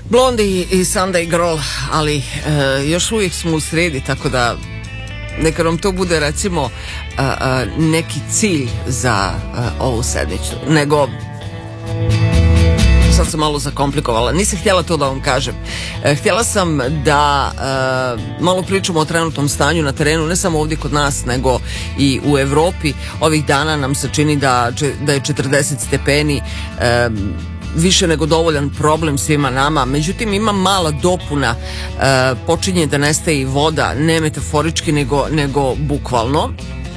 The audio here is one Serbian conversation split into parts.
Blondie i Sunday Girl, ali još uvijek smo u sredi, tako da neka nam to bude recimo neki cilj za ovu sedmicu. Nego, sad sam malo zakomplikovala, nisam htjela to da vam kažem. Htjela sam da malo pričamo o trenutnom stanju na terenu, ne samo ovdje kod nas, nego i u Evropi. Ovih dana nam se čini da je 40 stepeni više nego dovoljan problem svima nama. Međutim, ima mala dopuna, počinje da nestaje i voda, ne metaforički nego bukvalno.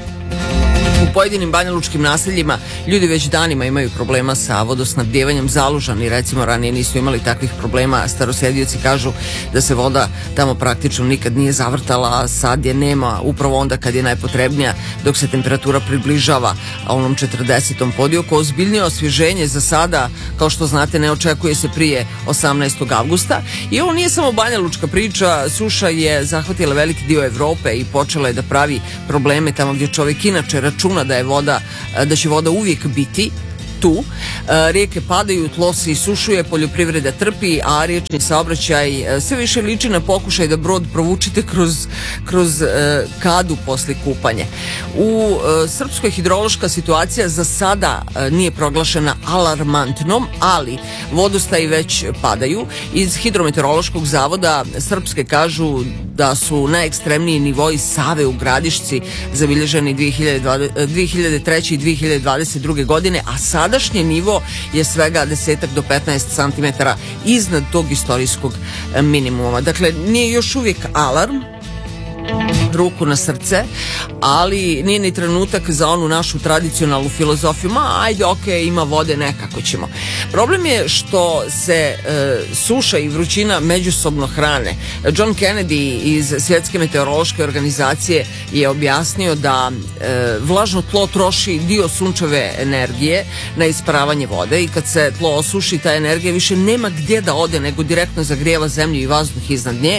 U pojedinim banjalučkim naseljima ljudi već danima imaju problema sa vodosnabdjevanjem. Zalužani recimo ranije nisu imali takvih problema. Starosjedioci kažu da se voda tamo praktično nikad nije zavrtala, a sad je nema upravo onda kad je najpotrebnija, dok se temperatura približava onom 40. podioku. Ozbiljnije osvježenje za sada, kao što znate, ne očekuje se prije 18. avgusta. I ovo nije samo banjalučka priča, suša je zahvatila veliki dio Evrope i počela je da pravi probleme tamo gdje čovjek inače računa da će voda uvijek biti tu. Rijeke padaju, tlo se isušuje, poljoprivreda trpi, a riječni saobraćaj sve više liči na pokušaj da brod provučite kroz kadu posle kupanja. U Srpskoj hidrološka situacija za sada nije proglašena alarmantnom, ali vodostaji već padaju. Iz Hidrometeorološkog zavoda Srpske kažu da su najekstremniji nivoi Save u Gradišci zabilježeni 2003. i 2022. godine, a sadašnji nivo je svega 10 do 15 cm iznad tog istorijskog minimuma. Dakle, nije još uvijek alarm, ruku na srce, ali nije ni trenutak za onu našu tradicionalnu filozofiju, ajde, ima vode, nekako ćemo. Problem je što se suša i vrućina međusobno hrane. John Kennedy iz Svjetske meteorološke organizacije je objasnio da vlažno tlo troši dio sunčeve energije na isparavanje vode i kad se tlo osuši, ta energija više nema gdje da ode, nego direktno zagrijeva zemlju i vazduh iznad nje.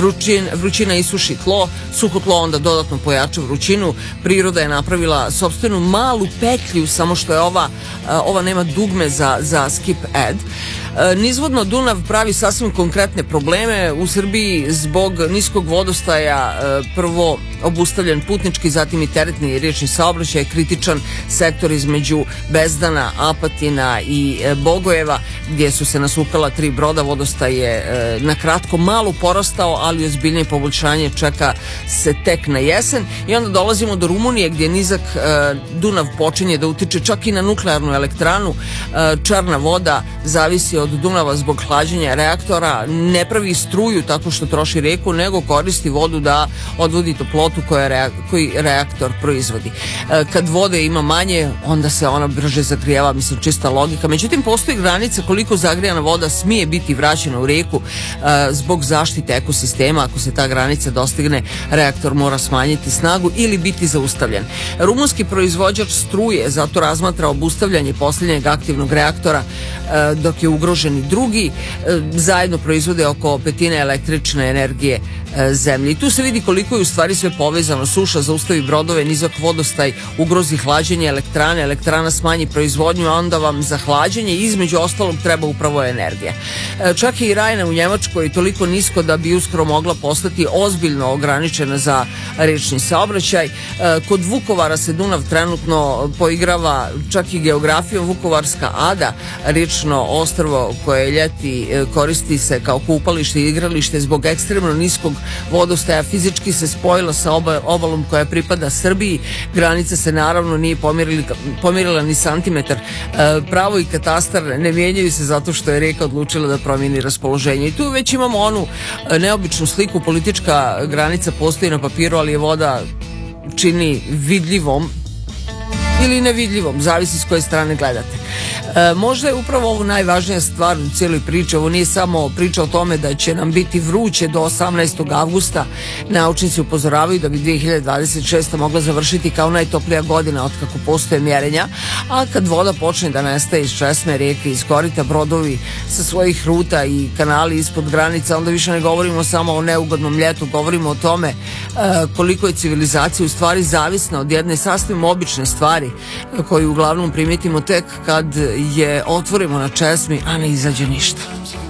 Vrućina isuši tlo, suho tlo onda dodatno pojača vrućinu. Priroda je napravila sopstvenu malu petlju, samo što je ova nema dugme za skip add. Nizvodno Dunav pravi sasvim konkretne probleme. U Srbiji zbog niskog vodostaja prvo obustavljen putnički, zatim i teretni riječni saobraćaj, kritičan sektor između Bezdana, Apatina i Bogojeva, gdje su se nasukala 3 broda. Vodostaj je na kratko malo porastao, ali ozbiljnije poboljšanje čeka se tek na jesen. I onda dolazimo do Rumunije, gdje nizak Dunav počinje da utiče čak i na nuklearnu elektranu. Čarna voda zavisi od Dunava zbog hlađenja reaktora, ne pravi struju tako što troši reku, nego koristi vodu da odvodi toplotu koji reaktor proizvodi. Kad vode ima manje, onda se ona brže zagrijava, mislim, čista logika. Međutim, postoji granica koliko zagrijana voda smije biti vraćena u reku zbog zaštite ekosistema. Ako se ta granica dostigne, reaktor mora smanjiti snagu ili biti zaustavljen. Rumunski proizvođač struje zato razmatra obustavljanje posljednjeg aktivnog reaktora dok je ugrožen i drugi. Zajedno proizvode oko petine električne energije zemlje. I tu se vidi koliko je u stvari sve povezano. Suša zaustavi brodove, nizak vodostaj ugrozi hlađenje elektrane, elektrana smanji proizvodnju, a onda vam za hlađenje između ostalog treba upravo energija. Čak i Rajna u Njemačkoj toliko nisko da bi uskoro mogla postati ozbiljno ograničena za riječni saobraćaj. Kod Vukovara se Dunav trenutno poigrava čak i geografijom. Vukovarska Ada, riječno ostrvo koje ljeti koristi se kao kupalište i igralište, zbog ekstremno niskog vodostaja fizički se spojila sa obalom koja pripada Srbiji. Granica se naravno nije pomjerila ni santimetar. Pravo i katastar ne mijenjaju se zato što je rijeka odlučila da promijeni raspoloženje. I tu već imamo onu neobičnu sliku. Politička granica postoji na papiru, ali je voda čini vidljivom ili nevidljivom, zavisi s koje strane gledate. Možda je upravo ovo najvažnija stvar u cijeloj priči. Ovo nije samo priča o tome da će nam biti vruće do 18. avgusta. Naučnici upozoravaju da bi 2026. mogla završiti kao najtoplija godina otkako postoje mjerenja, a kad voda počne da nestaje iz česme, rijeke, iz korita, brodovi sa svojih ruta i kanali ispod granica, onda više ne govorimo samo o neugodnom ljetu, govorimo o tome koliko je civilizacija u stvari zavisna od jedne sasvim obične stvari koju uglavnom primetimo tek kad je otvorimo na česmi, a ne izađe ništa.